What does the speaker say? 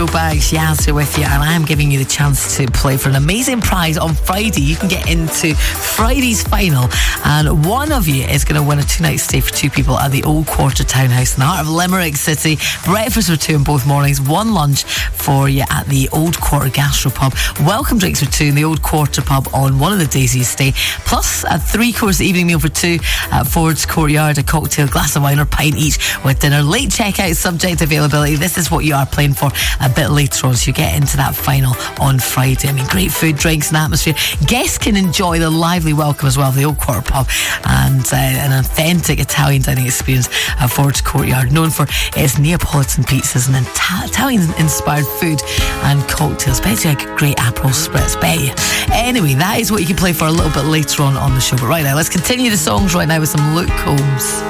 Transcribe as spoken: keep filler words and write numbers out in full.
Bags, Yazzie with you, and I am giving you the chance to play for an amazing prize on Friday. You can get into Friday's final, and one of you is going to win a two-night stay for two people at the Old Quarter Townhouse in the heart of Limerick City. Breakfast for two in both mornings, one lunch for you at the Old Quarter Gastropub. Welcome drinks for two in the Old Quarter Pub on one of the days you stay, plus a three-course evening meal for two at Ford's Courtyard, a cocktail, glass of wine or pint each with dinner. Late checkout, subject to availability. This is what you are playing for a bit later on, so you get into that final on Friday. I mean, great food, drinks and atmosphere. Guests can enjoy the lively welcome as well of the Old Quarter Pub, and uh, an authentic Italian dining experience at Ford's Courtyard, known for its Neapolitan pizzas and Ita- Italian-inspired food and cocktails. Bet you like a great Aperol Spritz, bet you. Anyway, that is what you can play for a little bit later on on the show. But right now, let's continue the songs right now with some Luke Combs.